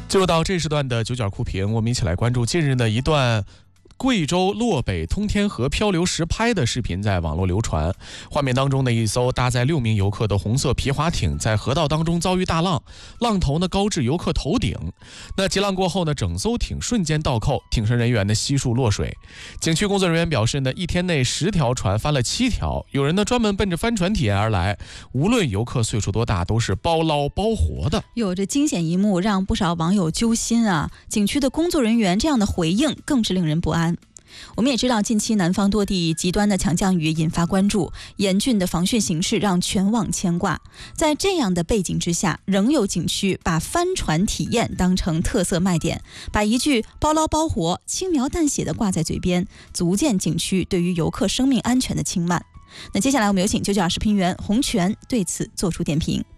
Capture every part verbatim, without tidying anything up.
进入到这时段的九角酷评，我们一起来关注近日的一段贵州洛北通天河漂流实拍的视频在网络流传。画面当中的一艘搭载六名游客的红色皮划艇在河道当中遭遇大浪，浪头呢高至游客头顶。那急浪过后呢，整艘艇瞬间倒扣，艇上人员呢悉数落水。景区工作人员表示呢，一天内十条船翻了七条，有人呢专门奔着帆船体验而来。无论游客岁数多大，都是包捞包活的。 有着惊险一幕让不少网友揪心啊！景区的工作人员这样的回应更是令人不安。我们也知道，近期南方多地极端的强降雨引发关注，严峻的防汛形势让全网牵挂。在这样的背景之下，仍有景区把帆船体验当成特色卖点，把一句包捞包活轻描淡写的挂在嘴边，足见景区对于游客生命安全的轻慢。那接下来我们有请九九二视频员洪泉对此做出点评。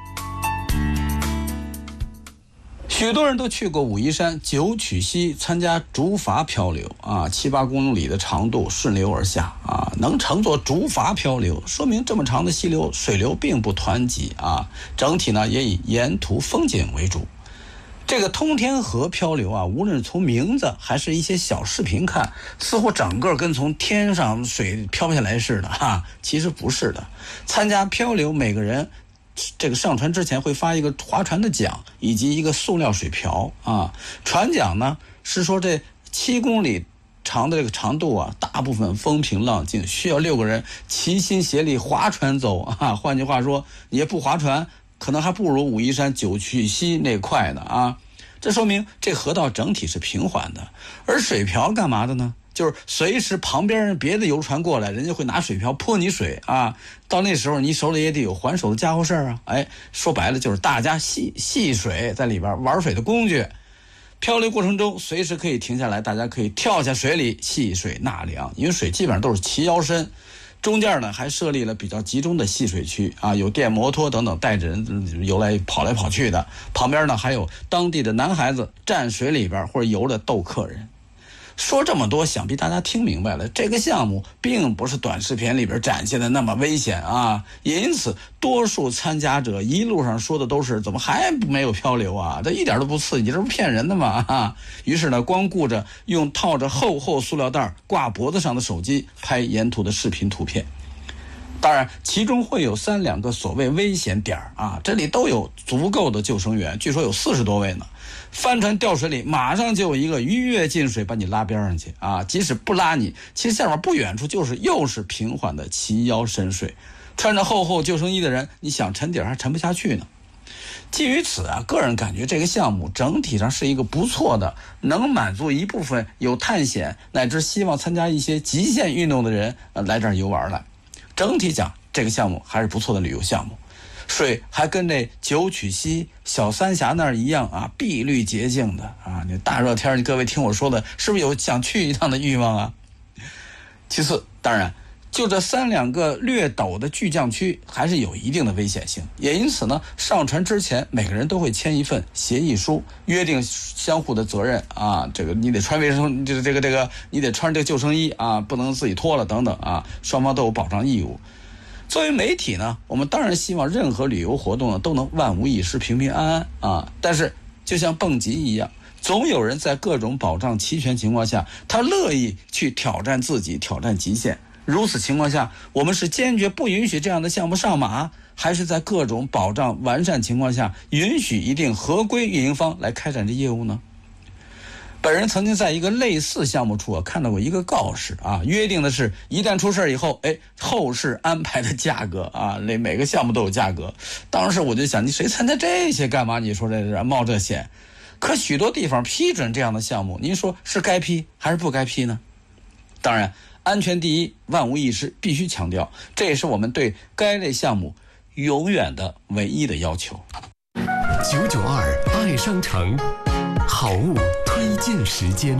许多人都去过武夷山九曲溪参加竹筏漂流啊，七八公里的长度顺流而下啊，能乘坐竹筏漂流，说明这么长的溪流水流并不湍急啊，整体呢也以沿途风景为主。这个通天河漂流啊，无论从名字还是一些小视频看，似乎整个跟从天上水飘下来似的哈、啊，其实不是的。参加漂流，每个人这个上船之前会发一个划船的桨以及一个塑料水瓢啊。船桨呢是说这七公里长的这个长度啊，大部分风平浪静，需要六个人齐心协力划船走啊。换句话说，你也不划船，可能还不如武夷山九曲溪那快呢啊。这说明这河道整体是平缓的。而水瓢干嘛的呢？就是随时旁边别的游船过来，人家会拿水瓢泼你水啊。到那时候你手里也得有还手的家伙事儿啊。哎，说白了就是大家戏戏水在里边玩水的工具。漂流过程中随时可以停下来，大家可以跳下水里戏水纳凉，因为水基本上都是齐腰深。中间呢还设立了比较集中的戏水区啊，有电摩托等等带着人游来跑来跑去的。旁边呢还有当地的男孩子站水里边或者游着逗客人。说这么多，想必大家听明白了，这个项目并不是短视频里边展现的那么危险啊，也因此多数参加者一路上说的都是怎么还没有漂流啊，这一点都不刺激，这不骗人的吗啊？于是呢，光顾着用套着厚厚塑料袋挂脖子上的手机拍沿途的视频图片。当然其中会有三两个所谓危险点啊，这里都有足够的救生员，据说有四十多位呢。帆船掉水里，马上就有一个鱼跃进水把你拉边上去啊！即使不拉你，其实下面不远处就是又是平缓的齐腰深水，穿着厚厚救生衣的人，你想沉底还沉不下去呢。基于此啊，个人感觉这个项目整体上是一个不错的，能满足一部分有探险乃至希望参加一些极限运动的人、呃、来这儿游玩来。整体讲，这个项目还是不错的旅游项目。水还跟这九曲溪小三峡那儿一样啊，碧绿洁净的啊！你大热天，你各位听我说的，是不是有想去一趟的欲望啊？其次，当然，就这三两个略陡的巨降区，还是有一定的危险性。也因此呢，上船之前，每个人都会签一份协议书，约定相互的责任啊。这个你得穿卫生，这个这个这个，你得穿这个救生衣啊，不能自己脱了等等啊，双方都有保障义务。作为媒体呢，我们当然希望任何旅游活动呢都能万无一失、平平安安啊。但是就像蹦极一样，总有人在各种保障齐全情况下，他乐意去挑战自己、挑战极限。如此情况下，我们是坚决不允许这样的项目上马，还是在各种保障完善情况下，允许一定合规运营方来开展这业务呢？本人曾经在一个类似项目处啊看到过一个告示啊，约定的是一旦出事以后，哎，后事安排的价格啊，那每个项目都有价格。当时我就想，你谁参加这些干嘛？你说这是冒这险？可许多地方批准这样的项目，您说是该批还是不该批呢？当然，安全第一，万无一失，必须强调，这也是我们对该类项目永远的唯一的要求。 九九二爱商城，好物推荐时间。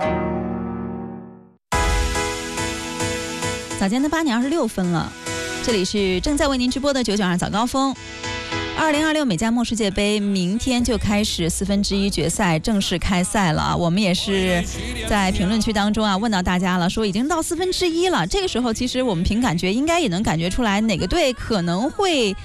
早间的八点二十六分了，这里是正在为您直播的九九二早高峰。二零二六美加墨世界杯明天就开始四分之一决赛正式开赛了，我们也是在评论区当中啊问到大家了，说已经到四分之一了。这个时候其实我们凭感觉应该也能感觉出来哪个队可能会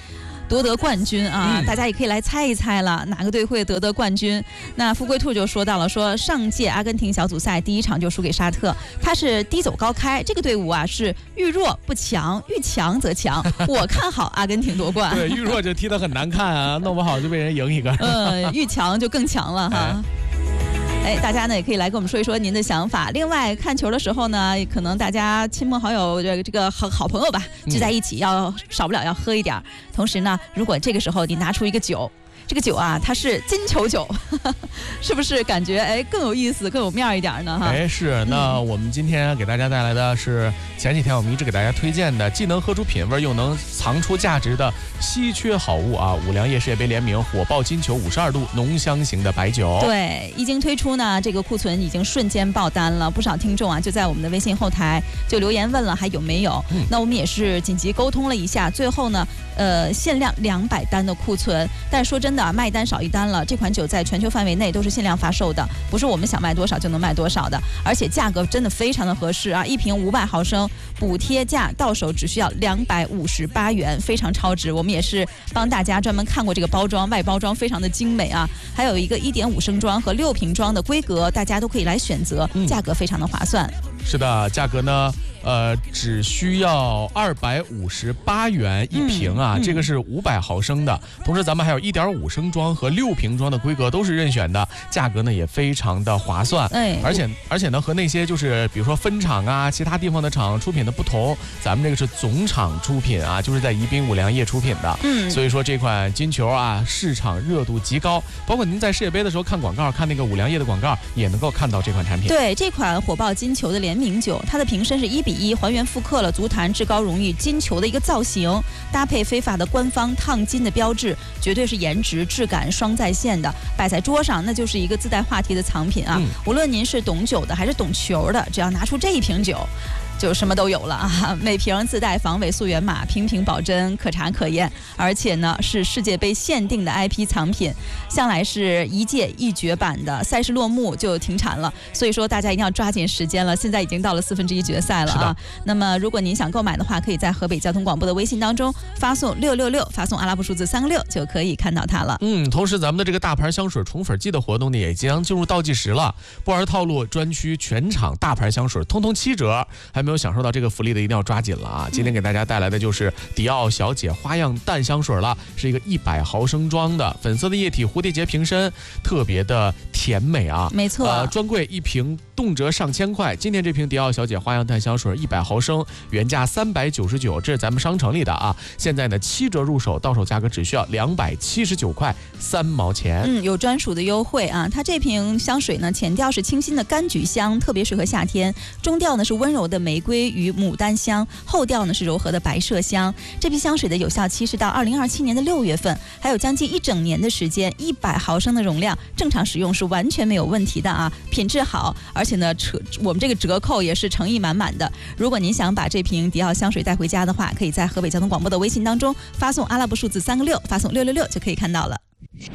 夺得冠军啊！ 嗯、 大家也可以来猜一猜了，哪个队会夺得冠军？那富贵兔就说到了，说上届阿根廷小组赛第一场就输给沙特，他是低走高开，这个队伍啊是遇弱不强，遇强则强。我看好阿根廷夺冠。 对，遇弱就踢得很难看啊，弄不好就被人赢一个。 嗯，遇强就更强了哈。哎哎，大家呢也可以来跟我们说一说您的想法。另外，看球的时候呢，可能大家亲朋好友这个这个好好朋友吧，聚在一起要少不了要喝一点。同时呢，如果这个时候你拿出一个酒。这个酒啊，它是金球酒，呵呵是不是感觉哎更有意思、更有面一点呢？哈， 哎是。那我们今天给大家带来的是前几天我们一直给大家推荐的，既能喝出品味，又能藏出价值的稀缺好物啊！五粮液世界杯联名火爆金球五十二度浓香型的白酒。 对，一经推出呢，这个库存已经瞬间爆单了，不少听众啊就在我们的微信后台就留言问了还有没有。嗯、那我们也是紧急沟通了一下，最后呢，呃，限量两百单的库存，但是说真的。卖单少一单了，这款酒在全球范围内都是限量发售的，不是我们想卖多少就能卖多少的，而且价格真的非常的合适啊！一瓶五百毫升，补贴价到手只需要两百五十八元，非常超值。我们也是帮大家专门看过这个包装，外包装非常的精美啊，还有一个一点五升装和六瓶装的规格，大家都可以来选择，价格非常的划算。 嗯、是的，价格呢？呃，只需要二百五十八元一瓶啊，嗯嗯、这个是五百毫升的。同时，咱们还有一点五升装和六瓶装的规格都是任选的，价格呢也非常的划算。哎，而且而且呢，和那些就是比如说分厂啊、其他地方的厂出品的不同，咱们这个是总厂出品啊，就是在宜宾五粮液出品的。嗯，所以说这款金球啊，市场热度极高，包括您在世界杯的时候看广告，看那个五粮液的广告，也能够看到这款产品。 对，这款火爆金球的联名酒，它的瓶身是一比一还原复刻了足坛至高荣誉金球的一个造型，搭配非法的官方烫金的标志，绝对是颜值质感双在线的，摆在桌上那就是一个自带话题的藏品啊！嗯、无论您是懂酒的还是懂球的，只要拿出这一瓶酒。就什么都有了啊！每瓶自带防伪溯源码，瓶瓶保真，可查可验，而且呢是世界杯限定的 I P 藏品，向来是一届一绝版的，赛事落幕就停产了，所以说大家一定要抓紧时间了。现在已经到了四分之一决赛了啊！那么如果您想购买的话，可以在河北交通广播的微信当中发送六六六，发送阿拉伯数字三个六就可以看到它了。 嗯，同时咱们的这个大牌香水宠粉季的活动呢，也即将进入倒计时了。不玩套路专区全场大牌香水通通七折，还没有享受到这个福利的一定要抓紧了啊！今天给大家带来的就是迪奥小姐花样淡香水了，是一个一百毫升装的粉色的液体蝴蝶结瓶身，特别的甜美啊！ 没错， 呃，专柜一瓶动辄上千块。今天这瓶迪奥小姐花样淡香水一百毫升，原价三百九十九，这是咱们商城里的啊。现在呢七折入手，到手价格只需要两百七十九块三毛钱。 嗯，有专属的优惠啊！它这瓶香水呢，前调是清新的柑橘香，特别适合夏天；中调呢是温柔的玫瑰与牡丹香，后调呢是柔和的白麝香。这批香水的有效期是到二零二七年的六月份，还有将近一整年的时间。一百毫升的容量，正常使用是完全没有问题的啊！品质好，而且呢，我们这个折扣也是诚意满满的。如果您想把这瓶迪奥香水带回家的话，可以在河北交通广播的微信当中发送阿拉伯数字三个六，发送六六六就可以看到了。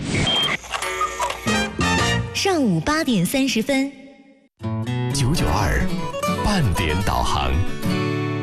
上午八点三十分， 九九二半点导航。